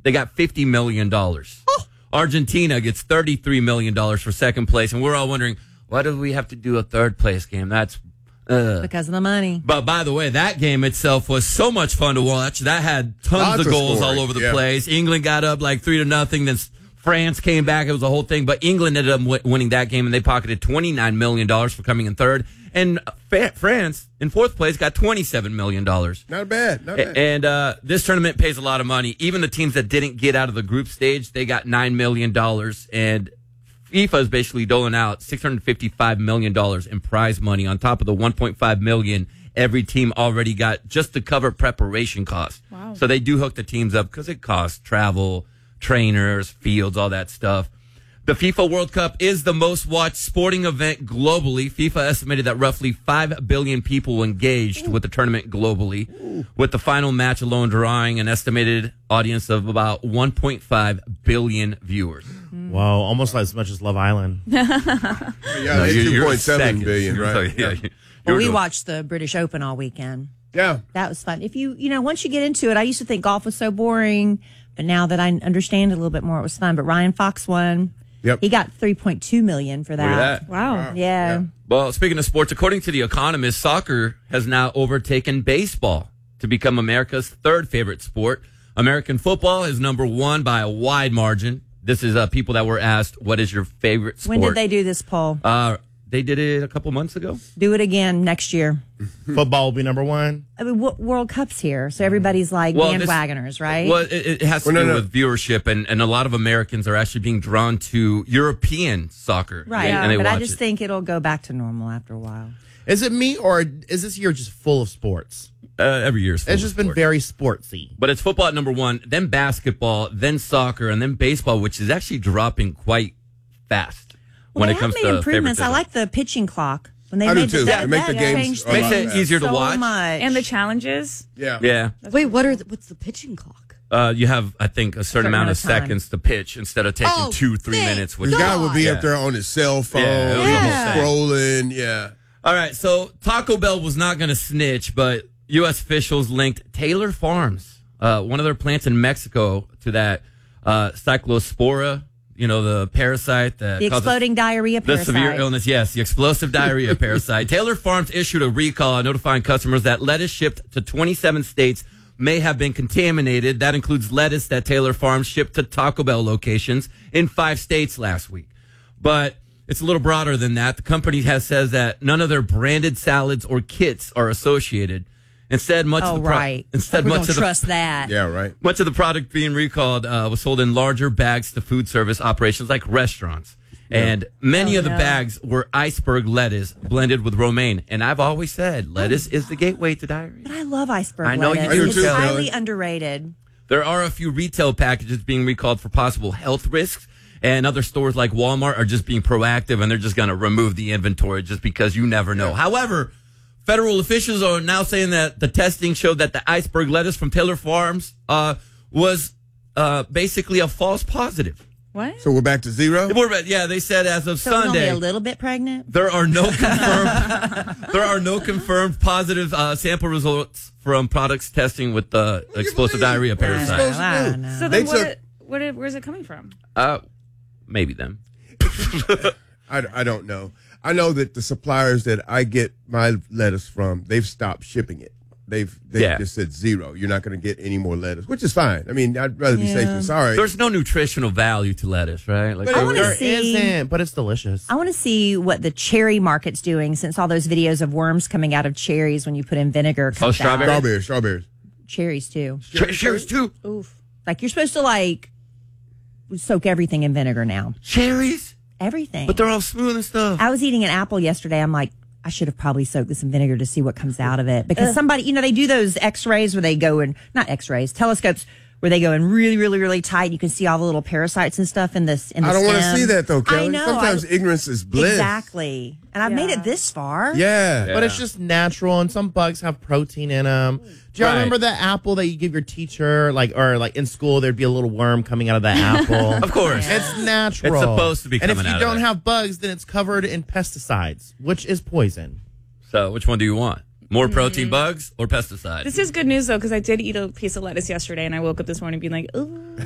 They got $50 million. Argentina gets $33 million for second place. And we're all wondering, why do we have to do a third place game? That's because of the money. But by the way, that game itself was so much fun to watch. That had tons of goals all over the place. England got up like 3-0. Then France came back. It was a whole thing. But England ended up winning that game, and they pocketed $29 million for coming in third. And France, in fourth place, got $27 million. Not bad. And this tournament pays a lot of money. Even the teams that didn't get out of the group stage, they got $9 million. And FIFA is basically doling out $655 million in prize money on top of the $1.5 million every team already got just to cover preparation costs. Wow. So they do hook the teams up because it costs travel, trainers, fields, all that stuff. The FIFA World Cup is the most watched sporting event globally. FIFA estimated that roughly 5 billion people engaged with the tournament globally, with the final match alone drawing an estimated audience of about 1.5 billion viewers. Wow, almost as much as Love Island. Yeah, No, they you're 2.7 billion, right? Yeah. Well, we watched the British Open all weekend. Yeah. That was fun. If once you get into it, I used to think golf was so boring, but now that I understand it a little bit more, it was fun. But Ryan Fox won. Yep. He got $3.2 million for Look at that. that. Wow. Yeah. Well, speaking of sports, according to The Economist, soccer has now overtaken baseball to become America's third favorite sport. American football is number one by a wide margin. This is people that were asked, what is your favorite sport? When did they do this poll? They did it a couple months ago. Do it again next year. Football will be number one. I mean, World Cup's here, so everybody's like bandwagoners, right? Well, it has to do with viewership, and a lot of Americans are actually being drawn to European soccer. Right, and they but I watch just it. think it'll go back to normal after a while. Is it me, or is this year just full of sports? Every year It's just been very sportsy. But it's football at number one, then basketball, then soccer, and then baseball, which is actually dropping quite fast when it comes to improvements. I favoritism. like the pitching clock. When they I do made too. that, It make the that games changed a lot Makes it faster. easier to so watch. much. And the challenges. Yeah. Yeah. Wait, what's the pitching clock? You have, I think, a certain amount of time. seconds to pitch instead of taking 2-3 minutes. Which The guy would be Yeah. up there on his cell phone, Yeah, it was a whole thing. scrolling. Yeah. All right, so Taco Bell was not going to snitch, but U.S. officials linked Taylor Farms, one of their plants in Mexico, to that cyclospora, the parasite that The causes exploding diarrhea the parasite. severe illness. Yes, the explosive diarrhea parasite. Taylor Farms issued a recall notifying customers that lettuce shipped to 27 states may have been contaminated. That includes lettuce that Taylor Farms shipped to Taco Bell locations in 5 states last week. But it's a little broader than that. The company says that none of their branded salads or kits are associated. Instead, much of the we don't trust that. Yeah, right. much of the product being recalled was sold in larger bags to food service operations like restaurants. And many of the bags were iceberg lettuce blended with romaine. And I've always said lettuce is the gateway to diarrhea. But I love iceberg I know lettuce. you do It's too, highly Kelly. underrated. There are a few retail packages being recalled for possible health risks. And other stores like Walmart are just being proactive, and they're just going to remove the inventory just because you never know. However, federal officials are now saying that the testing showed that the iceberg lettuce from Taylor Farms was basically a false positive. What? So we're back to zero? They said as of So it's only Sunday, a little bit pregnant. there are no confirmed positive sample results from products testing with the explosive diarrhea parasite. I don't know. So They then took- where's it coming from? Maybe them. I don't know. I know that the suppliers that I get my lettuce from, they've stopped shipping it. They've just said zero. You're not going to get any more lettuce, which is fine. I mean, I'd rather be safe than sorry. There's no nutritional value to lettuce, right? Like I wanna There see- isn't, but it's delicious. I want to see what the cherry market's doing since all those videos of worms coming out of cherries when you put in vinegar. comes out. Strawberries. Cherries too. cherries too. Oof. Like you're supposed to soak everything in vinegar now. Cherries, Everything. but they're all smooth and stuff. I was eating an apple yesterday. I'm like, I should have probably soaked this in vinegar to see what comes out of it. Because somebody, they do those x-rays where they go in, not x-rays, telescopes where they go in really, really, really tight. You can see all the little parasites and stuff in this. I don't want to stem. see that, though, Kelly. I know. Sometimes ignorance is bliss. Exactly. And I've made it this far. Yeah. But it's just natural, and some bugs have protein in them. Do you remember the apple that you give your teacher, or in school, there'd be a little worm coming out of the apple? Of course. It's natural. It's supposed to be And if coming you out of don't it. have bugs, then it's covered in pesticides, which is poison. So which one do you want? More protein bugs or pesticides? This is good news, though, because I did eat a piece of lettuce yesterday, and I woke up this morning being like, ooh.